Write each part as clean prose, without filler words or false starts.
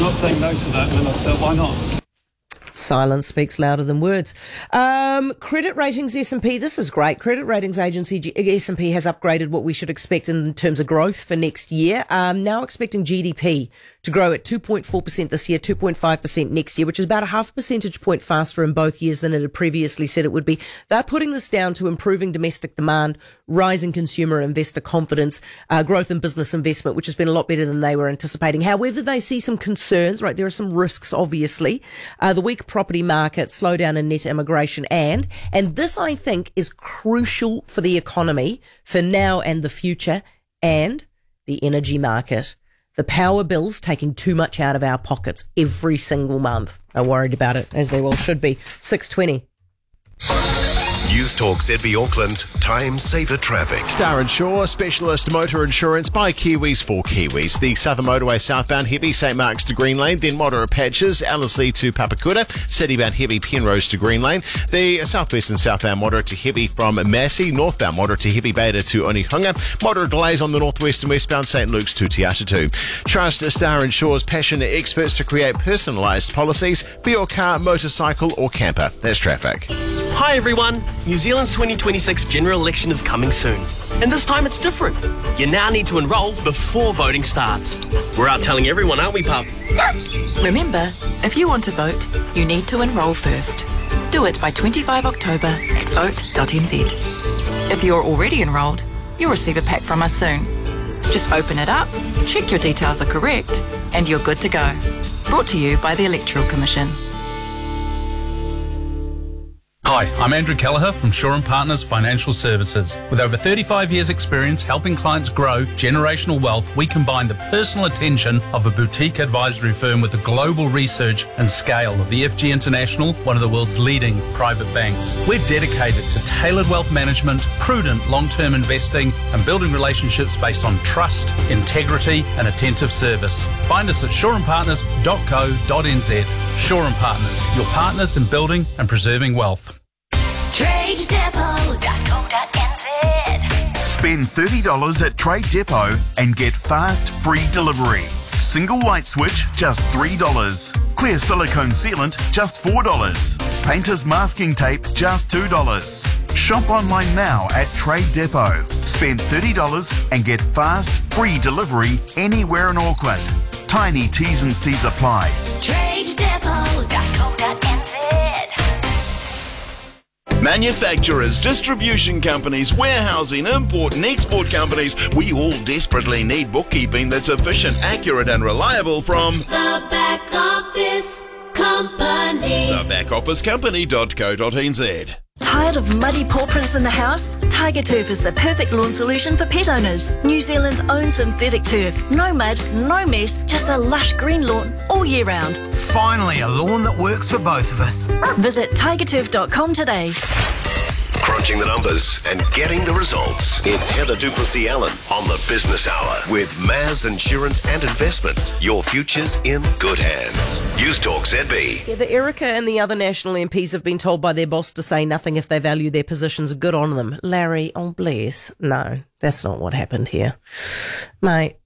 not saying no to that, Minister. Why not? Silence speaks louder than words. Credit ratings S&P, this is great. Credit ratings agency S&P has upgraded what we should expect in terms of growth for next year. Now expecting GDP to grow at 2.4% this year, 2.5% next year, which is about a half percentage point faster in both years than it had previously said it would be. They're putting this down to improving domestic demand, rising consumer and investor confidence, growth in business investment, which has been a lot better than they were anticipating. However, they see some concerns, right? There are some risks, obviously. The weak property market, slowdown in net immigration, and this, I think, is crucial for the economy for now and the future, and the energy market. The power bills taking too much out of our pockets every single month. I'm worried about it, as they well should be. 6:20. News Talk ZB Auckland, time saver traffic. Star Insure, specialist motor insurance by Kiwis for Kiwis. The Southern Motorway southbound heavy, St Mark's to Green Lane, then moderate patches, Ellerslie to Papakura, citybound heavy, Penrose to Green Lane. The southwest and southbound moderate to heavy from Massey, northbound moderate to heavy, Beta to Onehunga. Moderate delays on the northwest and westbound St Luke's to Te Atatu. Trust Star Insure's passionate experts to create personalised policies for your car, motorcycle or camper. That's traffic. Hi everyone! New Zealand's 2026 general election is coming soon. And this time it's different. You now need to enrol before voting starts. We're out telling everyone, aren't we, pup? Remember, if you want to vote, you need to enrol first. Do it by 25 October at vote.nz. If you're already enrolled, you'll receive a pack from us soon. Just open it up, check your details are correct, and you're good to go. Brought to you by the Electoral Commission. Hi, I'm Andrew Kelleher from Shaw & Partners Financial Services. With over 35 years' experience helping clients grow generational wealth, we combine the personal attention of a boutique advisory firm with the global research and scale of EFG International, one of the world's leading private banks. We're dedicated to tailored wealth management, prudent long-term investing, and building relationships based on trust, integrity, and attentive service. Find us at shawandpartners.co.nz. Shaw & Partners, your partners in building and preserving wealth. TradeDepot.co.nz. Spend $30 at Trade Depot and get fast, free delivery. Single light switch, just $3. Clear silicone sealant, just $4. Painter's masking tape, just $2. Shop online now at Trade Depot. Spend $30 and get fast, free delivery anywhere in Auckland. Tiny T's and C's apply. TradeDepot.co.nz. Manufacturers, distribution companies, warehousing, import and export companies, we all desperately need bookkeeping that's efficient, accurate and reliable from The Back Office Company. thebackofficecompany.co.nz. Tired of muddy paw prints in the house? Tiger Turf is the perfect lawn solution for pet owners. New Zealand's own synthetic turf. No mud, no mess, just a lush green lawn all year round. Finally, a lawn that works for both of us. Visit tigerturf.com today. Crunching the numbers and getting the results. It's Heather Duplessis-Allen on the Business Hour with Maz Insurance and Investments. Your future's in good hands. News Talk ZB. Yeah, the Erica and the other national MPs have been told by their boss to say nothing if they value their positions. Good on them. Larry, oh bless. No, that's not what happened here. Mate,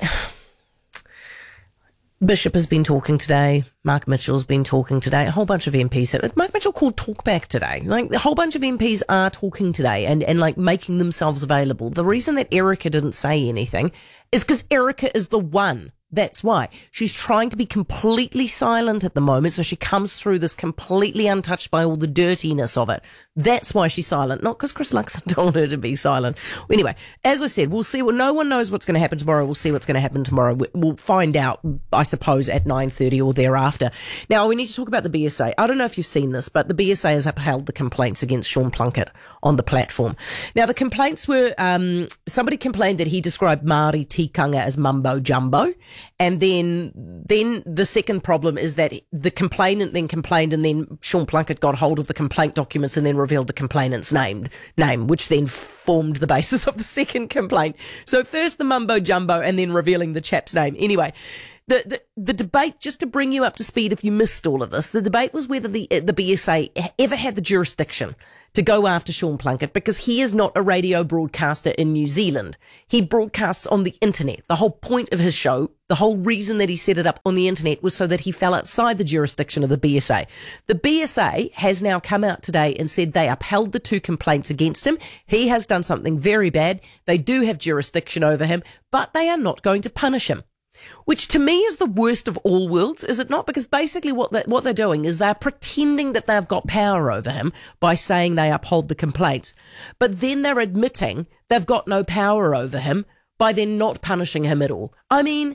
Bishop has been talking today. Mark Mitchell's been talking today. A whole bunch of MPs. Mark Mitchell called Talkback today. Like, a whole bunch of MPs are talking today and like making themselves available. The reason that Erica didn't say anything is because Erica is the one. That's why. She's trying to be completely silent at the moment, so she comes through this completely untouched by all the dirtiness of it. That's why she's silent, not because Chris Luxon told her to be silent. Anyway, as I said, we'll see. Well, no one knows what's going to happen tomorrow. We'll see what's going to happen tomorrow. We'll find out, I suppose, at 9:30 or thereafter. Now, we need to talk about the BSA. I don't know if you've seen this, but the BSA has upheld the complaints against Sean Plunkett on the platform. Now, the complaints were, somebody complained that he described Māori tikanga as mumbo jumbo. And then the second problem is that the complainant then complained, and then Sean Plunkett got hold of the complaint documents and then revealed the complainant's name, which then formed the basis of the second complaint. So first the mumbo jumbo and then revealing the chap's name. Anyway, the debate, just to bring you up to speed if you missed all of this, the debate was whether the BSA ever had the jurisdiction to go after Sean Plunkett because he is not a radio broadcaster in New Zealand. He broadcasts on the internet. The whole point of his show, the whole reason that he set it up on the internet was so that he fell outside the jurisdiction of the BSA. The BSA has now come out today and said they upheld the 2 complaints against him. He has done something very bad. They do have jurisdiction over him, but they are not going to punish him. Which to me is the worst of all worlds, is it not? Because basically what they're doing is they're pretending that they've got power over him by saying they uphold the complaints. But then they're admitting they've got no power over him by then not punishing him at all. I mean,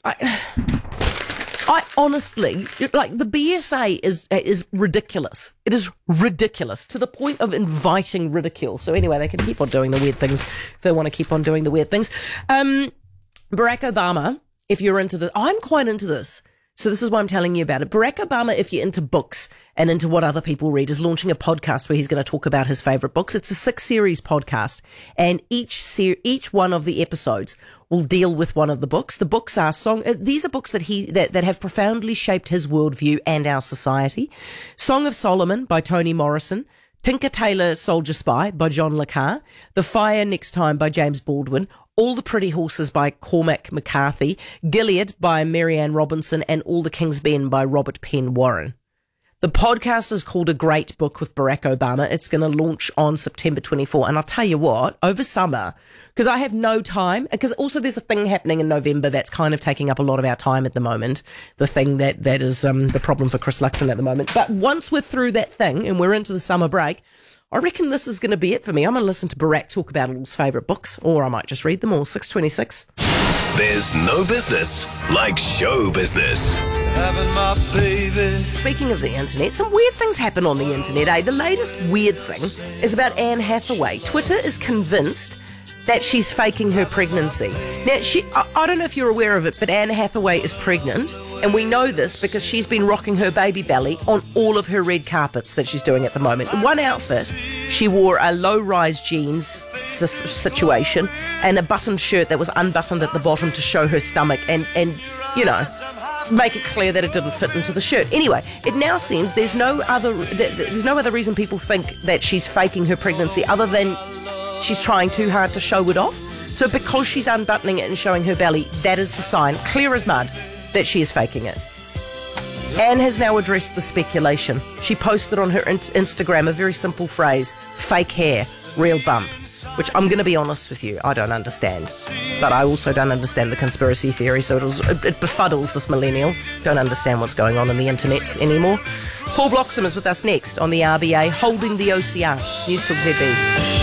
I honestly, like, the BSA is ridiculous. It is ridiculous to the point of inviting ridicule. So anyway, they can keep on doing the weird things if they want to keep on doing the weird things. Barack Obama, if you're into this, I'm quite into this. So this is why I'm telling you about it. Barack Obama, if you're into books and into what other people read, is launching a podcast where he's going to talk about his favorite books. It's a 6-series podcast, and each one of the episodes will deal with one of the books. The books are these are books that that have profoundly shaped his worldview and our society. Song of Solomon by Toni Morrison, Tinker Tailor Soldier Spy by John le Carre, The Fire Next Time by James Baldwin, All the Pretty Horses by Cormac McCarthy, Gilead by Marianne Robinson, and All the King's Men by Robert Penn Warren. The podcast is called A Great Book with Barack Obama. It's going to launch on September 24. And I'll tell you what, over summer, because I have no time, because also there's a thing happening in November that's kind of taking up a lot of our time at the moment, the thing that is the problem for Chris Luxon at the moment. But once we're through that thing and we're into the summer break, I reckon this is going to be it for me. I'm going to listen to Barack talk about all his favourite books, or I might just read them all. 6:26. There's no business like show business. Speaking of the internet, some weird things happen on the internet, eh? The latest weird thing is about Anne Hathaway. Twitter is convinced that she's faking her pregnancy. Now, I don't know if you're aware of it, but Anne Hathaway is pregnant, and we know this because she's been rocking her baby belly on all of her red carpets that she's doing at the moment. In one outfit, she wore a low-rise jeans situation and a buttoned shirt that was unbuttoned at the bottom to show her stomach and you know, make it clear that it didn't fit into the shirt. Anyway, it now seems there's no other reason people think that she's faking her pregnancy other than she's trying too hard to show it off. So because she's unbuttoning it and showing her belly, that is the sign, clear as mud, that she is faking it. Anne has now addressed the speculation. She posted on her Instagram a very simple phrase, fake hair, real bump, which I'm going to be honest with you, I don't understand. But I also don't understand the conspiracy theory, so it befuddles this millennial. Don't understand what's going on in the internets anymore. Paul Bloxham is with us next on the RBA, holding the OCR. News Talk ZB.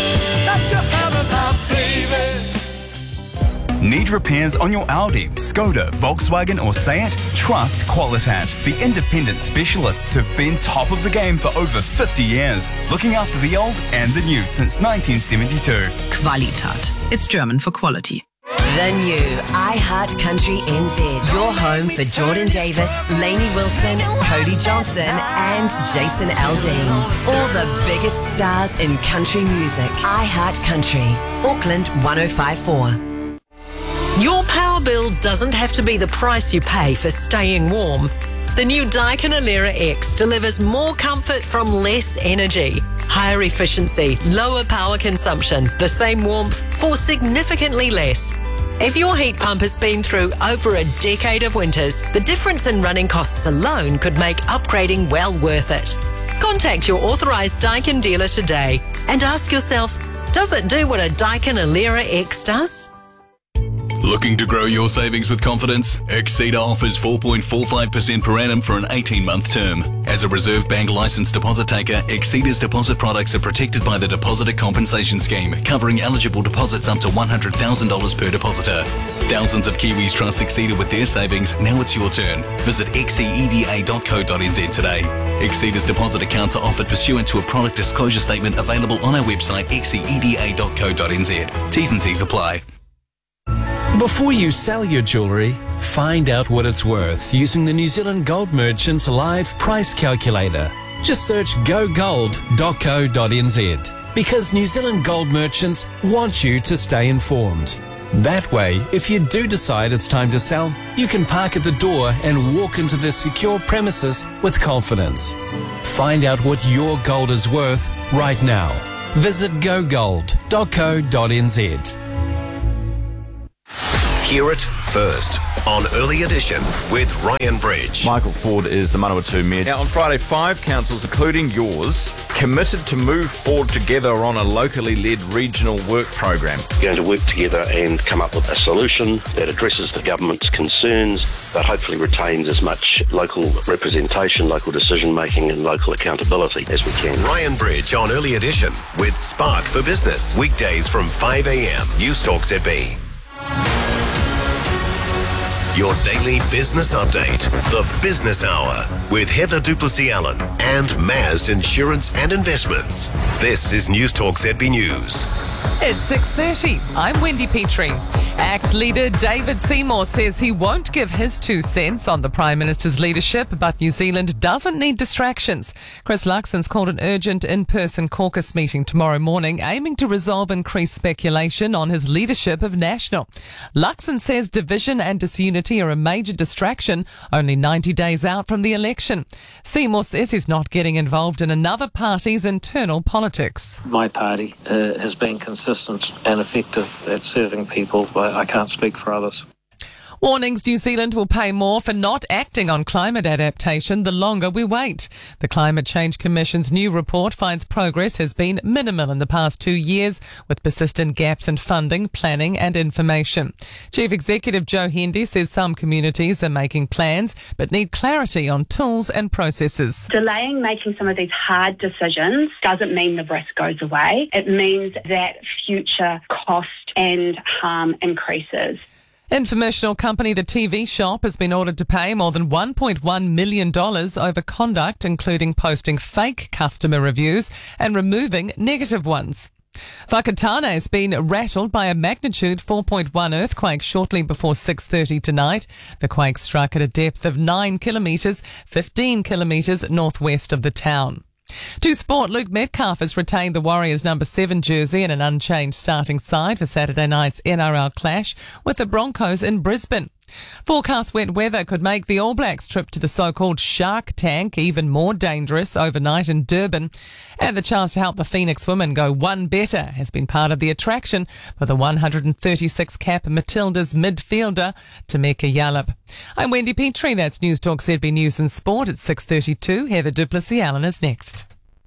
Need repairs on your Audi, Skoda, Volkswagen or Seat? Trust Qualitat, the independent specialists who've been top of the game for over 50 years, looking after the old and the new since 1972. Qualitat. It's German for quality. The new iHeart Country NZ. Your home for Jordan Davis, Lainey Wilson, Cody Johnson and Jason Aldean. All the biggest stars in country music. iHeart Country. Auckland 1054. Your power bill doesn't have to be the price you pay for staying warm. The new Daikin Alera X delivers more comfort from less energy, higher efficiency, lower power consumption, the same warmth for significantly less. If your heat pump has been through over a decade of winters, the difference in running costs alone could make upgrading well worth it. Contact your authorised Daikin dealer today and ask yourself, does it do what a Daikin Alera X does? Looking to grow your savings with confidence? Exceeda offers 4.45% per annum for an 18-month term. As a Reserve Bank licensed deposit taker, Exceeda's deposit products are protected by the Depositor Compensation Scheme, covering eligible deposits up to $100,000 per depositor. Thousands of Kiwis trust Exceeda with their savings. Now it's your turn. Visit xceeda.co.nz today. Exceeda's deposit accounts are offered pursuant to a product disclosure statement available on our website xceeda.co.nz. T's and C's apply. Before you sell your jewellery, find out what it's worth using the New Zealand Gold Merchants Live Price Calculator. Just search gogold.co.nz because New Zealand Gold Merchants want you to stay informed. That way, if you do decide it's time to sell, you can park at the door and walk into the secure premises with confidence. Find out what your gold is worth right now. Visit gogold.co.nz. Hear it first on Early Edition with Ryan Bridge. Michael Ford is the Manawatu Mayor. Now, on Friday, 5 councils, including yours, committed to move forward together on a locally led regional work program. We're going to work together and come up with a solution that addresses the government's concerns, but hopefully retains as much local representation, local decision-making and local accountability as we can. Ryan Bridge on Early Edition with Spark for Business. Weekdays from 5 a.m. News Talk ZB. Your daily business update, the Business Hour, with Heather Duplessis-Allen and Maz Insurance and Investments. This is News Talk ZB News. It's 6:30. I'm Wendy Petrie. ACT leader David Seymour says he won't give his 2 cents on the Prime Minister's leadership, but New Zealand doesn't need distractions. Chris Luxon's called an urgent in-person caucus meeting tomorrow morning, aiming to resolve increased speculation on his leadership of National. Luxon says division and disunity are a major distraction only 90 days out from the election. Seymour says he's not getting involved in another party's internal politics. My party has been consistent and effective at serving people, but I can't speak for others. Warnings New Zealand will pay more for not acting on climate adaptation the longer we wait. The Climate Change Commission's new report finds progress has been minimal in the past 2 years, with persistent gaps in funding, planning and information. Chief Executive Joe Hendy says some communities are making plans but need clarity on tools and processes. Delaying making some of these hard decisions doesn't mean the risk goes away. It means that future cost and harm increases. Informational company The TV Shop has been ordered to pay more than $1.1 million over conduct, including posting fake customer reviews and removing negative ones. Whakatane has been rattled by a magnitude 4.1 earthquake shortly before 6:30 tonight. The quake struck at a depth of 9 kilometres, 15 kilometres northwest of the town. To sport, Luke Metcalf has retained the Warriors' number 7 jersey in an unchanged starting side for Saturday night's NRL clash with the Broncos in Brisbane. Forecast wet weather could make the All Blacks' trip to the so-called Shark Tank even more dangerous overnight in Durban. And the chance to help the Phoenix women go one better has been part of the attraction for the 136-cap Matildas midfielder, Tameka Yallop. I'm Wendy Petrie. That's News Talk ZB News and Sport at 6:32. Heather Duplessis-Allen is next.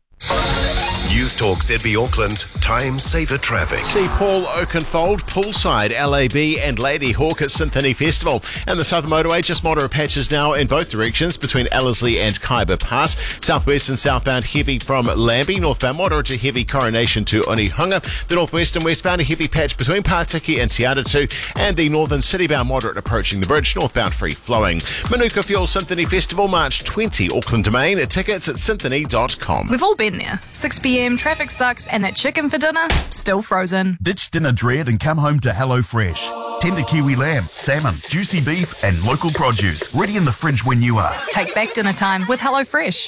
News Talk ZB Auckland, Time Saver Traffic. See Paul Oakenfold, Poolside, LAB and Lady Hawk at Symphony Festival. And the Southern Motorway, just moderate patches now in both directions between Ellerslie and Kaiba Pass. Southwest and southbound heavy from Lambie. Northbound moderate to heavy Coronation to Onehunga. The northwest and westbound a heavy patch between Patiki and Te Atatu. And the northern citybound moderate approaching the bridge. Northbound free flowing. Manuka Fuel Symphony Festival, March 20, Auckland Domain. Tickets at symphony.com. We've all been there. 6 p.m, traffic sucks, and that chicken for dinner, still frozen. Ditch dinner dread and come home to HelloFresh. Tender kiwi lamb, salmon, juicy beef and local produce. Ready in the fridge when you are. Take back dinner time with HelloFresh.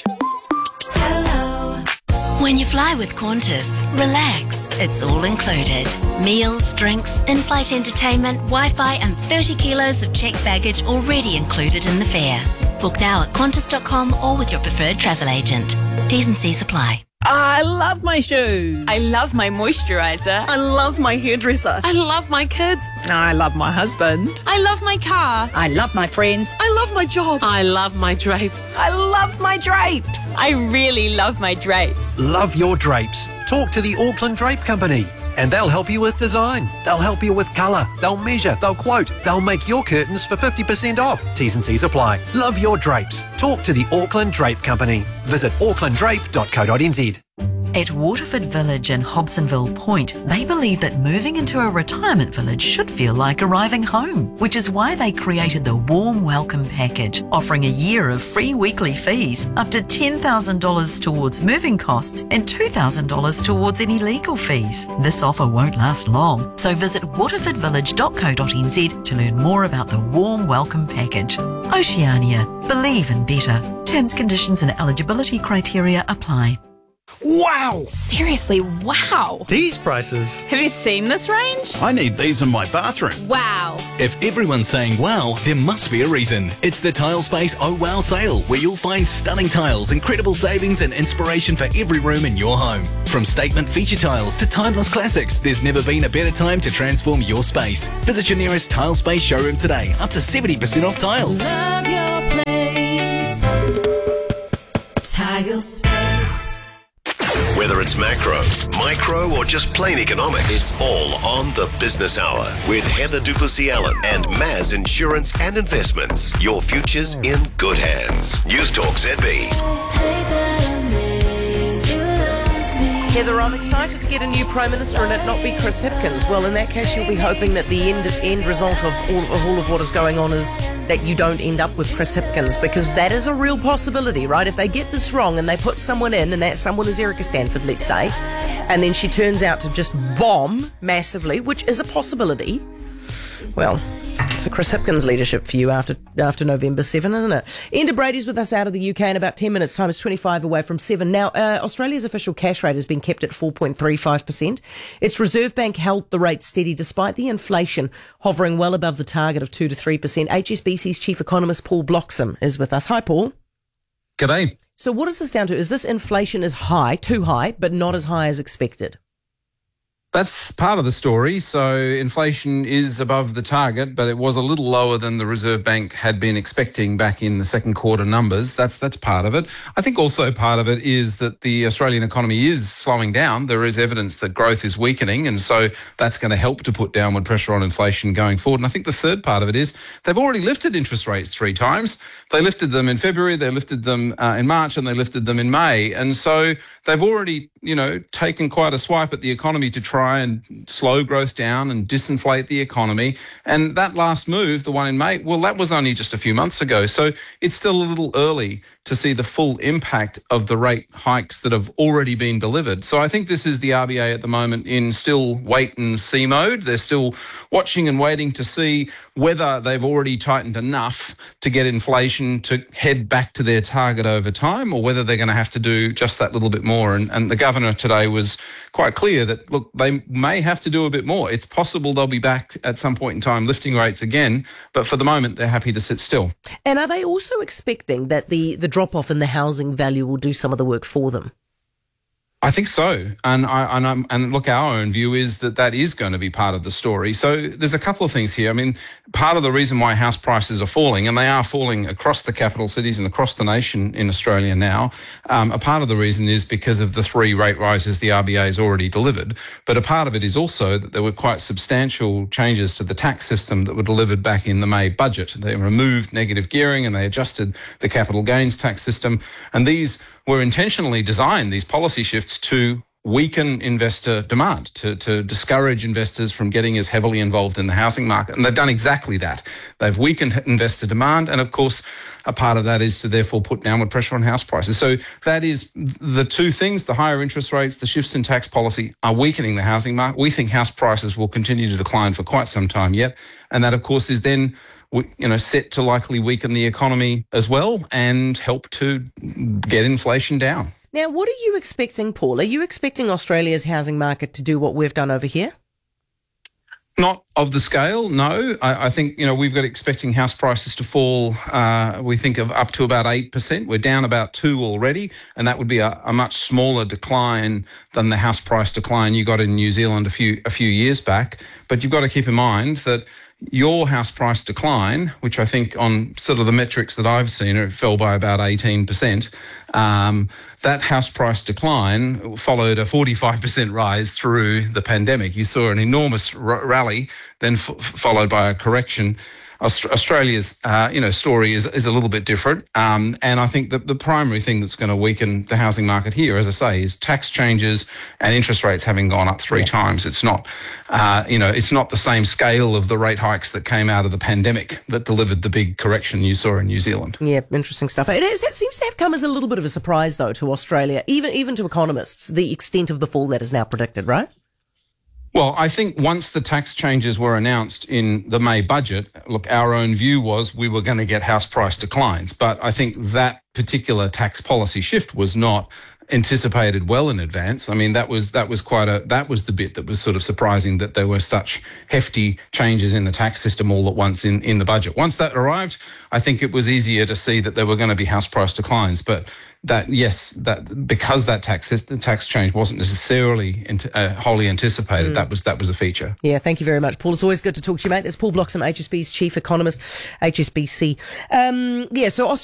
When you fly with Qantas, relax. It's all included. Meals, drinks, in-flight entertainment, Wi-Fi and 30 kilos of checked baggage already included in the fare. Book now at Qantas.com or with your preferred travel agent. T's and C's apply. I love my shoes. I love my moisturiser. I love my hairdresser. I love my kids. I love my husband. I love my car. I love my friends. I love my job. I love my drapes. I love my drapes. I really love my drapes. Love your drapes. Talk to the Auckland Drape Company. And they'll help you with design. They'll help you with colour. They'll measure. They'll quote. They'll make your curtains for 50% off. T's and C's apply. Love your drapes. Talk to the Auckland Drape Company. Visit aucklanddrape.co.nz. At Waterford Village in Hobsonville Point, they believe that moving into a retirement village should feel like arriving home, which is why they created the Warm Welcome Package, offering a year of free weekly fees, up to $10,000 towards moving costs and $2,000 towards any legal fees. This offer won't last long, so visit waterfordvillage.co.nz to learn more about the Warm Welcome Package. Oceania, believe in better. Terms, conditions and eligibility criteria apply. Wow! Seriously, wow. These prices. Have you seen this range? I need these in my bathroom. Wow. If everyone's saying wow, there must be a reason. It's the Tilespace Oh Wow sale, where you'll find stunning tiles, incredible savings and inspiration for every room in your home. From statement feature tiles to timeless classics, there's never been a better time to transform your space. Visit your nearest Tilespace showroom today, up to 70% off tiles. Love your place. Tilespace. Whether it's macro, micro, or just plain economics, it's all on the Business Hour with Heather Duplessis-Allen and Maz Insurance and Investments. Your future's in good hands. News Talk ZB. Heather, I'm excited to get a new Prime Minister and it not be Chris Hipkins. Well, in that case, you'll be hoping that the end result of all of what is going on is that you don't end up with Chris Hipkins, because that is a real possibility, right? If they get this wrong and they put someone in, and that someone is Erica Stanford, let's say, and then she turns out to just bomb massively, which is a possibility, well, it's a Chris Hipkins leadership for you after November 7, isn't it? Enda Brady's with us out of the UK in about 10 minutes' time. It's 25 away from 7. Now, Australia's official cash rate has been kept at 4.35%. Its Reserve Bank held the rate steady despite the inflation hovering well above the target of 2 to 3%. HSBC's chief economist Paul Bloxham is with us. Hi, Paul. G'day. So what is this down to? Is this inflation is high, too high, but not as high as expected? That's part of the story. So inflation is above the target, but it was a little lower than the Reserve Bank had been expecting back in the second quarter numbers. That's part of it. I think also part of it is that the Australian economy is slowing down. There is evidence that growth is weakening, and so that's going to help to put downward pressure on inflation going forward. And I think the third part of it is they've already lifted interest rates 3 times. They lifted them in February, they lifted them in March, and they lifted them in May. And so they've already, taken quite a swipe at the economy to try and slow growth down and disinflate the economy. And that last move, the one in May, well, that was only just a few months ago. So it's still a little early to see the full impact of the rate hikes that have already been delivered. So I think this is the RBA at the moment in still wait and see mode. They're still watching and waiting to see whether they've already tightened enough to get inflation to head back to their target over time, or whether they're going to have to do just that little bit more. And the governor today was quite clear that, look, they may have to do a bit more. It's possible they'll be back at some point in time lifting rates again, but for the moment they're happy to sit still. And are they also expecting that the drop-off in the housing value will do some of the work for them? I think so. And look, our own view is that is going to be part of the story. So there's a couple of things here. I mean, part of the reason why house prices are falling, and they are falling across the capital cities and across the nation in Australia now, a part of the reason is because of the 3 rate rises the RBA has already delivered. But a part of it is also that there were quite substantial changes to the tax system that were delivered back in the May budget. They removed negative gearing and they adjusted the capital gains tax system. And these were intentionally designed, these policy shifts, to weaken investor demand, to discourage investors from getting as heavily involved in the housing market. And they've done exactly that. They've weakened investor demand. And of course, a part of that is to therefore put downward pressure on house prices. So that is the 2 things, the higher interest rates, the shifts in tax policy are weakening the housing market. We think house prices will continue to decline for quite some time yet. And that, of course, is then set to likely weaken the economy as well and help to get inflation down. Now, what are you expecting, Paul? Are you expecting Australia's housing market to do what we've done over here? Not of the scale, no. I think, we've got expecting house prices to fall, we think of up to about 8%. We're down about 2 already, and that would be a much smaller decline than the house price decline you got in New Zealand a few years back. But you've got to keep in mind that your house price decline, which I think on sort of the metrics that I've seen, it fell by about 18%. That house price decline followed a 45% rise through the pandemic. You saw an enormous rally, then followed by a correction. Australia's, story is a little bit different. And I think that the primary thing that's going to weaken the housing market here, as I say, is tax changes and interest rates having gone up 3 times. It's not, it's not the same scale of the rate hikes that came out of the pandemic that delivered the big correction you saw in New Zealand. Yeah, interesting stuff. It seems to have come as a little bit of a surprise, though, to Australia, even to economists, the extent of the fall that is now predicted, right? Well, I think once the tax changes were announced in the May budget, look, our own view was we were going to get house price declines. But I think that particular tax policy shift was not anticipated well in advance. I mean, that was the bit that was sort of surprising, that there were such hefty changes in the tax system all at once in the budget. Once that arrived, I think it was easier to see that there were going to be house price declines. But because that tax change wasn't necessarily wholly anticipated, that was a feature. Yeah, thank you very much, Paul. It's always good to talk to you, mate. There's Paul Bloxham, HSB's chief economist, HSBC. So